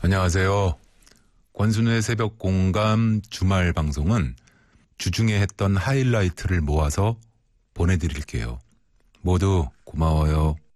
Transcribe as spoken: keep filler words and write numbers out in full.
안녕하세요. 권순우의 새벽 공감 주말 방송은 주중에 했던 하이라이트를 모아서 보내드릴게요. 모두 고마워요.